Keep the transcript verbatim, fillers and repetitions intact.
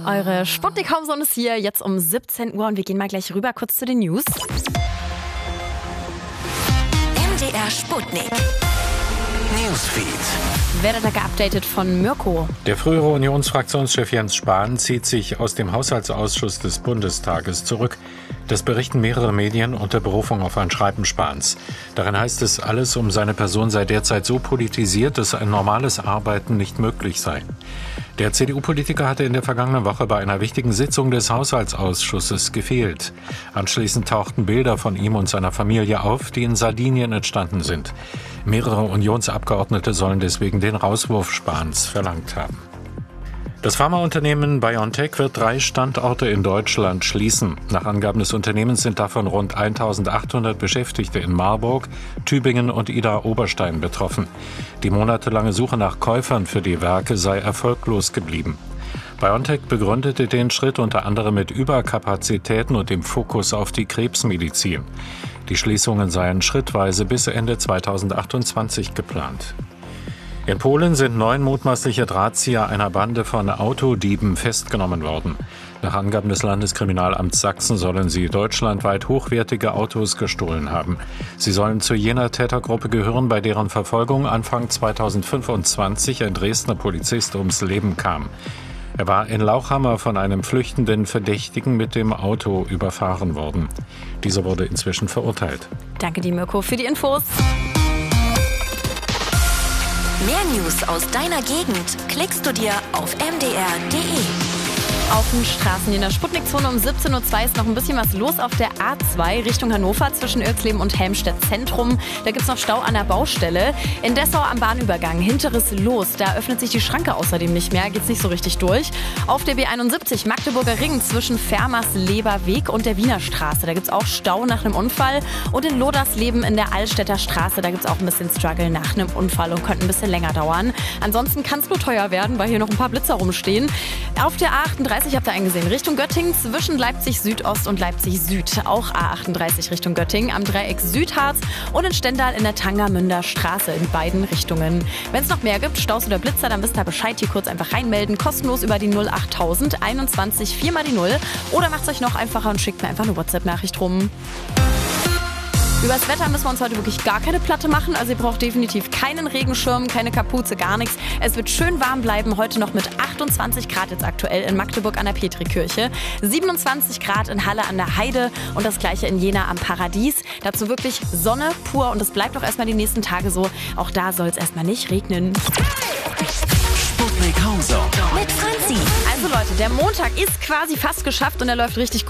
Eure Sputnik-Homezone ist hier, jetzt um siebzehn Uhr und wir gehen mal gleich rüber kurz zu den News. M D R Sputnik Newsfeed. Werdet ihr geupdatet von Mirko? Der frühere Unionsfraktionschef Jens Spahn zieht sich aus dem Haushaltsausschuss des Bundestages zurück. Das berichten mehrere Medien unter Berufung auf ein Schreiben Spahns. Darin heißt es, alles um seine Person sei derzeit so politisiert, dass ein normales Arbeiten nicht möglich sei. Der C D U-Politiker hatte in der vergangenen Woche bei einer wichtigen Sitzung des Haushaltsausschusses gefehlt. Anschließend tauchten Bilder von ihm und seiner Familie auf, die in Sardinien entstanden sind. Mehrere Unionsabgeordnete sollen deswegen den Rauswurf Spahns verlangt haben. Das Pharmaunternehmen BioNTech wird drei Standorte in Deutschland schließen. Nach Angaben des Unternehmens sind davon rund eintausendachthundert Beschäftigte in Marburg, Tübingen und Idar-Oberstein betroffen. Die monatelange Suche nach Käufern für die Werke sei erfolglos geblieben. BioNTech begründete den Schritt unter anderem mit Überkapazitäten und dem Fokus auf die Krebsmedizin. Die Schließungen seien schrittweise bis Ende zweitausendachtundzwanzig geplant. In Polen sind neun mutmaßliche Drahtzieher einer Bande von Autodieben festgenommen worden. Nach Angaben des Landeskriminalamts Sachsen sollen sie deutschlandweit hochwertige Autos gestohlen haben. Sie sollen zu jener Tätergruppe gehören, bei deren Verfolgung Anfang zweitausendfünfundzwanzig ein Dresdner Polizist ums Leben kam. Er war in Lauchhammer von einem flüchtenden Verdächtigen mit dem Auto überfahren worden. Dieser wurde inzwischen verurteilt. Danke dir, Mirko, für die Infos. Mehr News aus deiner Gegend klickst du dir auf m d r punkt d e. Auf den Straßen in der Sputnik-Zone um siebzehn Uhr zwei ist noch ein bisschen was los auf der A zwei Richtung Hannover zwischen Irxleben und Helmstedt Zentrum. Da gibt es noch Stau an der Baustelle. In Dessau am Bahnübergang, hinteres Los, da öffnet sich die Schranke außerdem nicht mehr, geht's nicht so richtig durch. Auf der B einundsiebzig Magdeburger Ring zwischen Fermersleberweg und der Wiener Straße, da gibt's auch Stau nach einem Unfall. Und in Lodersleben in der Altstädter Straße, da gibt's auch ein bisschen Struggle nach einem Unfall und könnte ein bisschen länger dauern. Ansonsten kann es nur teuer werden, weil hier noch ein paar Blitzer rumstehen. Auf der A achtunddreißig habt ihr eingesehen, Richtung Göttingen zwischen Leipzig Südost und Leipzig Süd. Auch A achtunddreißig Richtung Göttingen am Dreieck Südharz und in Stendal in der Tangermünder Straße in beiden Richtungen. Wenn es noch mehr gibt, Staus oder Blitzer, dann wisst ihr Bescheid, hier kurz einfach reinmelden. Kostenlos über die null achttausend einundzwanzig vier mal die null. Oder macht es euch noch einfacher und schickt mir einfach eine WhatsApp-Nachricht rum. Übers Wetter müssen wir uns heute wirklich gar keine Platte machen. Also ihr braucht definitiv keinen Regenschirm, keine Kapuze, gar nichts. Es wird schön warm bleiben, heute noch mit achtundzwanzig Grad jetzt aktuell in Magdeburg an der Petrikirche. siebenundzwanzig Grad in Halle an der Heide und das gleiche in Jena am Paradies. Dazu wirklich Sonne pur und es bleibt auch erstmal die nächsten Tage so. Auch da soll es erstmal nicht regnen. Sputnik Homezone mit Franzi. Also Leute, der Montag ist quasi fast geschafft und er läuft richtig gut.